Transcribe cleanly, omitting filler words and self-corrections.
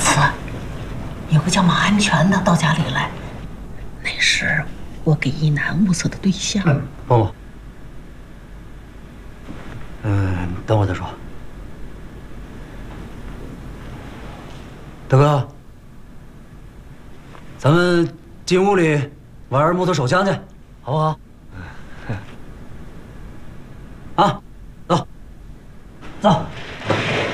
次有个叫马安全的到家里来，那是我给一男物色的对象。 默默，等会儿再说。大哥，咱们进屋里玩木头手枪去，好不好？啊，走，走。